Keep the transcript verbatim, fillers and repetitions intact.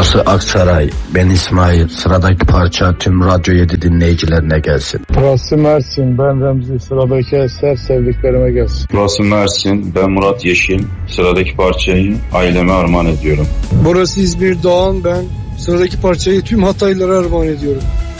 Burası Aksaray. Ben İsmail. Sıradaki parça tüm Radyo yedi dinleyicilerine gelsin. Burası Mersin. Ben Remzi. Sıradaki eser sevdiklerime gelsin. Burası Mersin. Ben Murat Yeşil. Sıradaki parçayı aileme armağan ediyorum. Burası İzmir Doğan. Ben sıradaki parçayı tüm Hataylılara armağan ediyorum.